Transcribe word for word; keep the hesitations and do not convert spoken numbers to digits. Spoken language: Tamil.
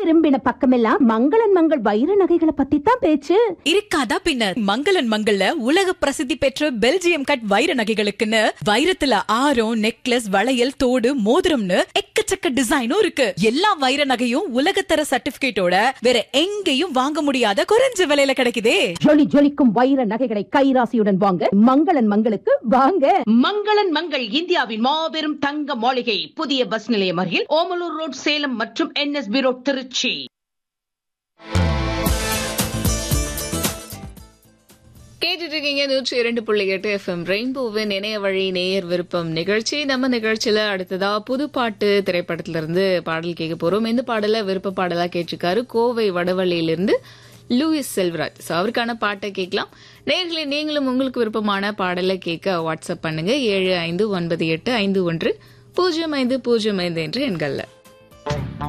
திரும்பின பக்கமெல்லாம் மங்களன் மங்கள் வைர நகைகளை பத்தி தான் பேச்சு. இருக்காதா பின்ன. மங்களன் மங்கள்ல உலக பிரசித்தி பெற்ற பெல்ஜியம் கட் வைர நகைகளுக்குன்னு வைரத்துல ஆரம், நெக்லஸ், வளையல், தோடு, மோதிரம்னு எக்கச்சக்க டிசைனும் இருக்கு. எல்லா வைர நகையும் உலகத்தர சர்டிபிகேட்டோட வேற எங்கேயும் வாங்க முடியாத குறைஞ்ச விலையில கிடைக்குதே. ஜொலி ஜொலிக்கும் வைர நகைகளை கைராசியுடன் வாங்க மங்களன் மங்களுக்கு வாங்க. மங்களன் மங்கள் இந்தியாவின் மாபெரும் தங்க மாளிகை, புதிய பஸ் நிலையம் அருகில் ஓமலூர் ரோட், சேலம் மற்றும் என்எஸ்பி ரோட், திருச்சி. கேட்டுட்டு இருக்கீங்க நூற்றி இரண்டு புள்ளி எட்டு எஃப்எம் ரெயின்போவின் இணைய வழி நேயர் விருப்பம் நிகழ்ச்சி. நம்ம நிகழ்ச்சியில அடுத்ததா புதுப்பாட்டு திரைப்படத்துல இருந்து பாடல் கேட்க போறோம். இந்த பாடல விருப்ப பாடலா கேட்டிருக்காரு கோவை வடவள்ளியிலிருந்து லூயிஸ் செல்வராஜ். அவருக்கான பாட்டை கேட்கலாம். நேயர்களே, நீங்களும் உங்களுக்கு விருப்பமான பாடலை கேட்க வாட்ஸ்அப் பண்ணுங்க ஏழு ஐந்து ஒன்பது எட்டு ஐந்து ஒன்று பூஜ்ஜியம் ஐந்து பூஜ்ஜியம் ஐந்து என்ற எண்கள்ல.